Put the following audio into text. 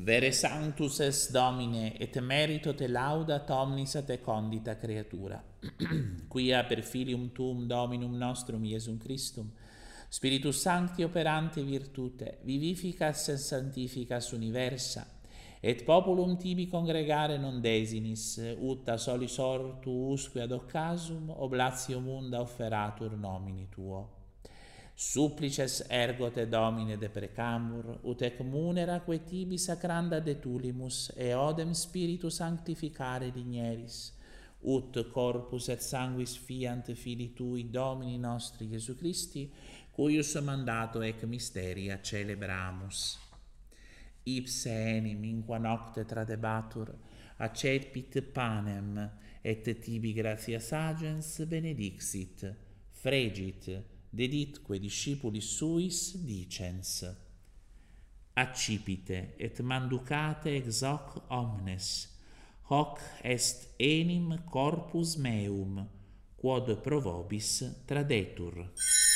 Vere sanctus es Domine, et merito te laudat omnis a te condita creatura. Quia per filium tuum Dominum nostrum Iesum Christum, Spiritus Sancti operante virtute, vivificas et sanctificas universa, et populum tibi congregare non desinis, ut a solis ortu usque ad occasum oblatio munda offeratur nomini tuo. Supplices ergo te Domine deprecamur, ut ec munera quae tibi sacranda detulimus, e odem Spiritus sanctificare digneris, ut corpus et sanguis fiant Filii Tui, Domini nostri Iesu Christi, cuius mandato ec mysteria celebramus. Ipse enim in qua nocte tradebatur, accepit panem, et tibi gratias agens benedixit, fregit, deditque discipulis suis dicens: accipite et manducate ex hoc omnes, hoc est enim corpus meum, quod pro vobis tradetur.